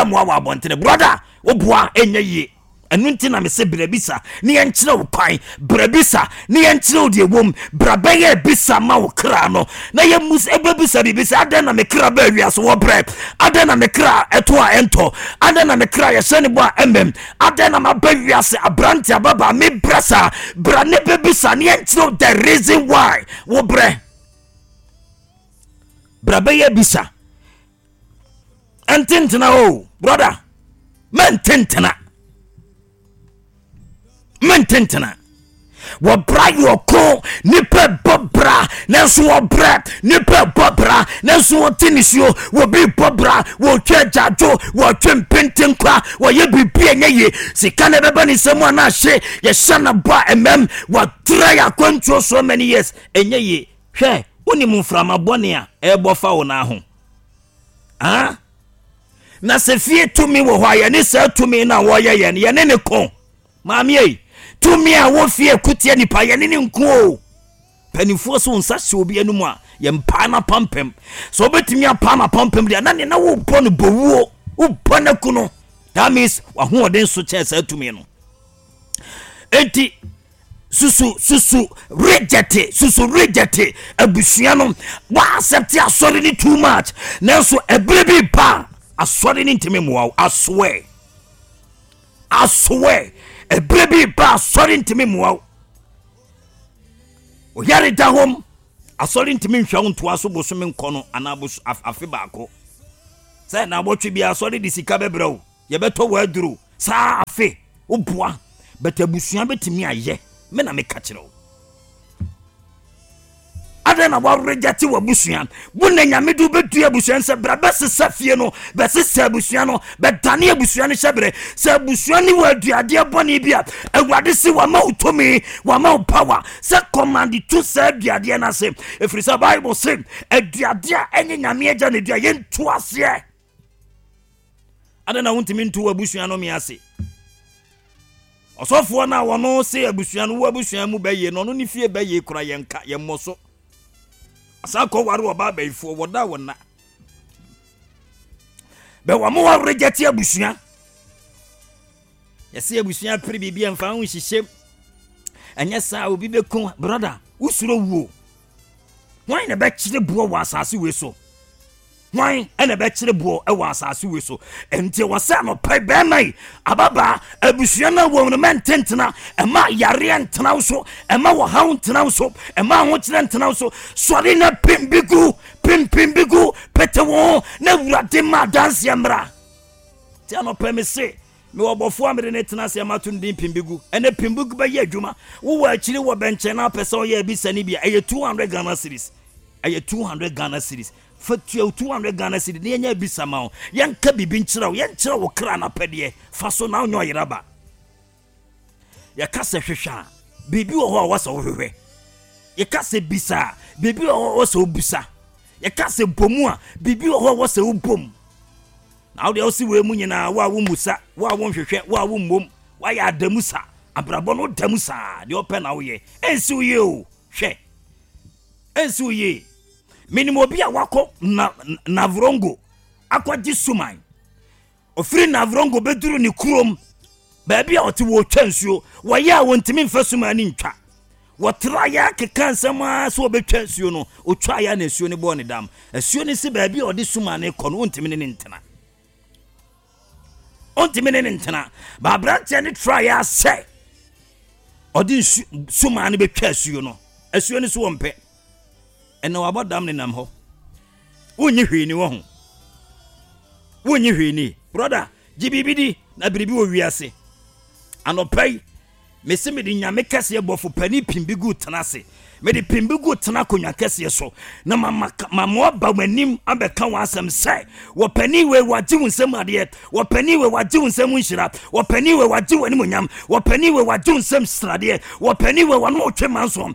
amwa wa bontene brother oboa enye ye enu nti na me se brabisa ne yenkyere wo kwan brabisa ne yenkyere wo de wom brabaye bisa ma wo kra no na ye mus ebabisa bibisa adan na me kra ba wiaso wo bre adan na me kra eto a ento adan na me kra ye hye ne bo a emem adan na ma ba wiase abrante ababa me brasa bra ne bebisa ne yenkyere the reason why wo bre brabaye bisa ententena o brother mententena wo bra yoko nipa bobra nanso wo bra nipa bobra nanso wo tinisio wo bi bobra wo twajajo wo twempentenkwa wo ye bibi enye sika na beba ni semu na hye ye shana ba emem wo try akwantuo so many years enye ye hwe oni mframa bone a ebofa wo na ho na se fie tumi wo hwa ye ne se tumi na wo ye ne kon maami ei tumi a wo fie kutie nipa ye ne nko o panifo so nsa hye obi anum a ye mpa na pampem so obetimi apa na pampem dia na ne na wo bɔ no bowuo wo bɔ na kuno that means wa ho oden so che se tumi no enti susu reject abusua no wa accept asori ni too much nanso ebrebi pa asori ni ntimi mo I swear ebrebi pa asori ntimi mo o yare da hom asori ntimi nhwa nto aso bosome nkono anabos afi baako say na botwe bi asori di sika bebrɛw ye beto wa aduru sa afi oboa betabusua betimi aye me na me ka kire o adena wa reject wa busua wonna nyame du bedu abusua nse bra besesa fie no besesa abusua no bedane abusua no hyebre se abusua ni wa aduade bone bia awade se wa ma utomi wa ma power se command to se aduade na se efiri se bible say aduade enye nyame agya ne dua ye nto ase adena wontimi nto abusua no me ase osofo na wono se abusua no wo abusua mu baye no no ni fie baye kura ye nka ye mmoso asako ware oba baifo woda wona be wa mo wa reject abusua yesi abusua pri bibia mfa ho hihye anya sa obi bekon brother usuro wuo wan na be kire buo wa asase we so wan ena be kire buo e wa asase we so enti wasa no pai be mai ababa abusua na wo no mententena e ma yare entena so e ma wo hawo entena so e ma ho kire entena so sori na pimbigu petewo na wurade ma dance yamra ti ano pemese me obofo amere ne tena se mato ndin pimbigu ene pimbigu ba ye adwuma wo wa akiri wo benche na pese o ye bisani bia eye 200 Ghana cedis eye 200 Ghana cedis fatu 200 Ghana cedis ne nya bisama o yanka bibi nkyirawo yankyira wo kra na pede fa so na onyo yeraba ya kase hwehwa bibi wo ho wasa wo hwehwe ya kase bisa bibi wo wasa wo bisa ya kase bomu a bibi wo wasa wo bom na wo de osi we mu nyina wa wo musa wa wo hwehwe wa wo mmom wa ya adamusa abrabo no damusa de open na wo ye ensi wo ye o hwe ensi wo ye minimo bia wako na vrongo akwaji suman ofiri na vrongo beduru ni krom ba bia oti wo twansuo wo ya wontimi mfa suman ni ntwa wo tra ya keka nsama so betwansuo no o twa ya na asuo ni bo ne dam asuo ni se ba bia odi suman ne kono wontimi ne ntena ontimi ne ntena ba branche ni try ya say odi suman ne betwa asuo no asuo ni so wompe ena wabodam ne nam ho wonyi hwini wo ho wonyi hwini brother gibibidi na biribi wo wiase anopai mesi me di nyame kase ebofo pani pimbigu tenase me di pimbigu tena konwa kase so na mama ba manim abeka wasam sai wo pani we waji wunsam ade wo pani we waji wunsam nhira wo pani we waji wani monyam wo pani we waji wunsam strade wo pani we wano otwe manso